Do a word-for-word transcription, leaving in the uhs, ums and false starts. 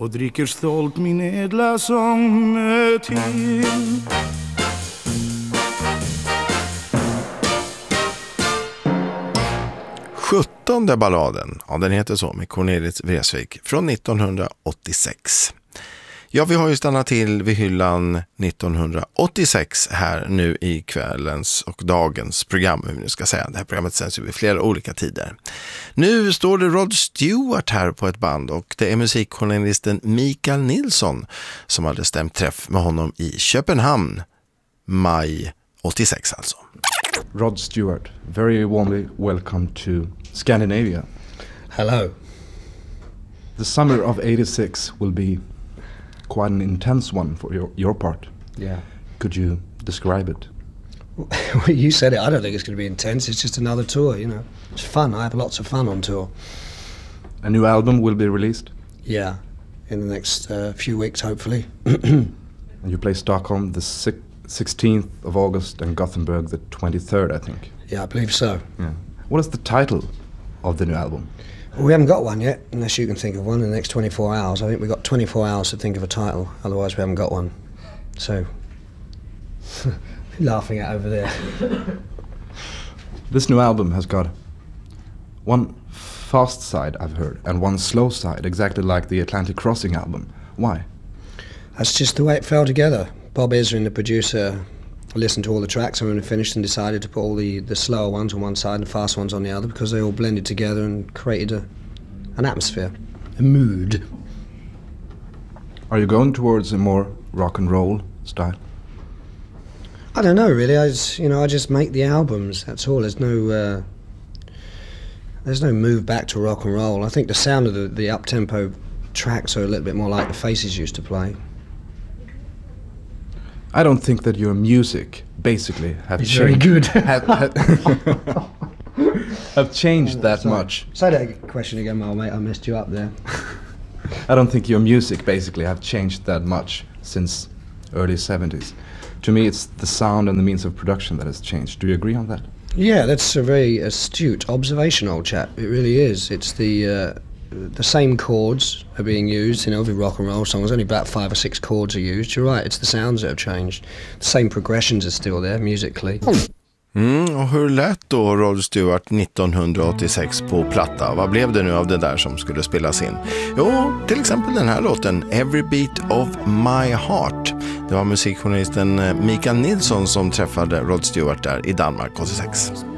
och dricker stolt min ädla sång till. sjuttonde balladen, ja, den heter så, med Cornelis Vreeswijk från nittonhundraåttiosex. Ja, vi har ju stannat till vid hyllan nittonhundraåttiosex här nu i kvällens och dagens program, hur vi nu ska säga. Det här programmet sänds ju vid flera olika tider. Nu står det Rod Stewart här på ett band och det är musikjournalisten Mikael Nilsson som hade stämt träff med honom i Köpenhamn, maj åttiosex alltså. Rod Stewart, very warmly welcome to Scandinavia. Hello. The summer of eighty-six will be quite an intense one for your, your part. Yeah. Could you describe it? Well, you said it. I don't think it's going to be intense. It's just another tour, you know. It's fun. I have lots of fun on tour. A new album will be released? Yeah, in the next uh, few weeks, hopefully. And you play Stockholm the sixteenth of August and Gothenburg the twenty-third, I think. Yeah, I believe so. Yeah. What is the title of the new album? Well, we haven't got one yet, unless you can think of one in the next twenty-four hours. I think we've got twenty-four hours to think of a title, otherwise we haven't got one. So, laughing at over there. This new album has got one fast side, I've heard, and one slow side, exactly like the Atlantic Crossing album. Why? That's just the way it fell together. Bob Ezrin, the producer, listened to all the tracks and when we finished and decided to put all the, the slower ones on one side and the fast ones on the other because they all blended together and created a, an atmosphere, a mood. Are you going towards a more rock and roll style? I don't know really. I just, you know, I just make the albums. That's all. There's no uh, there's no move back to rock and roll. I think the sound of the, the up-tempo tracks are a little bit more like the Faces used to play. I don't think that your music basically have It's changed. very good. have, have, have changed that Sorry. much. Say that question again, my mate. I messed you up there. I don't think your music basically have changed that much since early seventies. To me, it's the sound and the means of production that has changed. Do you agree on that? Yeah, that's a very astute observation, old chap. It really is. It's the uh, the same chords are being used in every rock and roll song. There's only about five or six chords are used. You're right, it's the sounds that have changed. The same progressions are still there musically. Mm, och hur lät då Rod Stewart nittonhundraåttiosex på platta? Vad blev det nu av det där som skulle spelas in? Jo, till exempel den här låten Every Beat of My Heart. Det var musikjournalisten Mikael Nilsson som träffade Rod Stewart där i Danmark åttiosex.